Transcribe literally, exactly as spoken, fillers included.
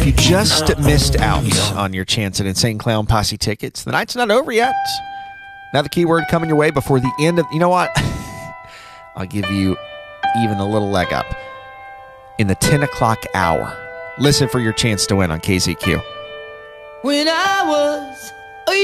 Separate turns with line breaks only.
if you just missed out on your chance at Insane Clown Posse tickets, the night's not over yet. Another keyword coming your way before the end of... You know what? I'll give you even a little leg up. In the ten o'clock hour, listen for your chance to win on K Z Q.
When I was